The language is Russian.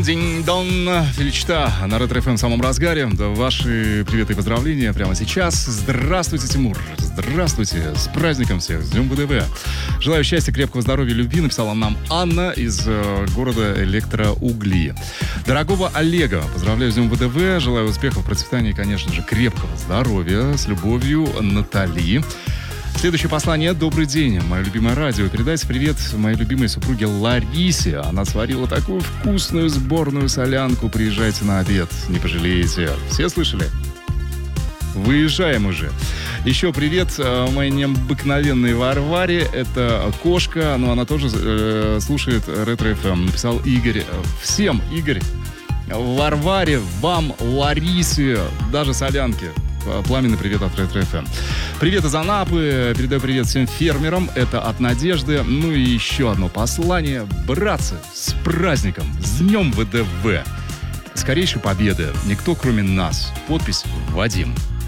Динь-дон, Феличита на Ретро-ФМ в самом разгаре. Да, ваши приветы и поздравления прямо сейчас. Здравствуйте, Тимур. Здравствуйте. С праздником всех. С Днем ВДВ. Желаю счастья, крепкого здоровья, любви. Написала нам Анна из города Электроугли. Дорогого Олега поздравляю с Днем ВДВ. Желаю успехов, процветания и, конечно же, крепкого здоровья. С любовью, Натали. Следующее послание. Добрый день, мое любимое радио. Передайте привет моей любимой супруге Ларисе. Она сварила такую вкусную сборную солянку. Приезжайте на обед, не пожалеете. Все слышали? Выезжаем уже. Еще привет моей необыкновенной Варваре. Это кошка, но она тоже слушает Ретро-ФМ. Написал Игорь. Всем, Игорь, Варваре, вам, Ларисе, даже солянки. Пламенный привет от Ретро-ФМ. Привет из Анапы. Передаю привет всем фермерам. Это от Надежды. Ну и еще одно послание. Братцы, с праздником, с Днем ВДВ. Скорейшей победы. Никто, кроме нас. Подпись Вадим.